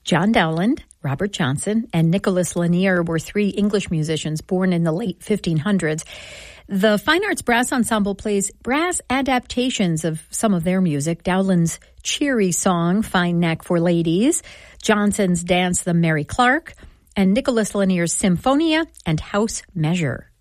John Dowland, Robert Johnson, and Nicholas Lanier were three English musicians born in the late 1500s. The Fine Arts Brass Ensemble plays brass adaptations of some of their music. Dowland's cheery song, Fine Neck for Ladies, Johnson's dance, The Mary Clark, and Nicholas Lanier's Symphonia and House Measure.